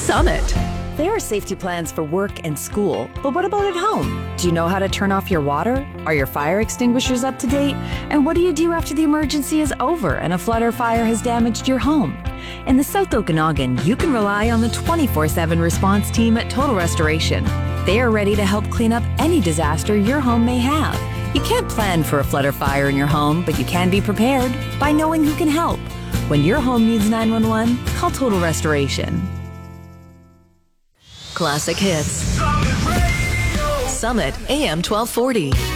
Summit. There are safety plans for work and school, but what about at home? Do you know how to turn off your water? Are your fire extinguishers up to date? And what do you do after the emergency is over and a flood or fire has damaged your home? In the South Okanagan, you can rely on the 24/7 response team at Total Restoration. They are ready to help clean up any disaster your home may have. You can't plan for a flood or fire in your home, but you can be prepared by knowing who can help. When your home needs 911, call Total Restoration. Classic hits. Summit AM 1240.